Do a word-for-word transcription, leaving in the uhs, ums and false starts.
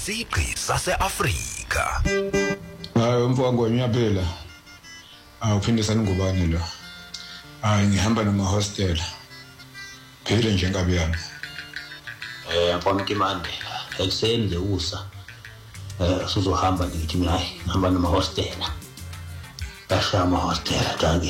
isigqi sase-Afrika. Hayi mfowethu ngiyaphila. Awuphinde saningubani lo. Hayi ngihamba noma hostel. Phile nje ngabe yami. Eh mfowethu Kimandela, ekseni nje usa. Eh sizohamba ngithi mina ngihamba noma hostel. Bashama hostel tangi.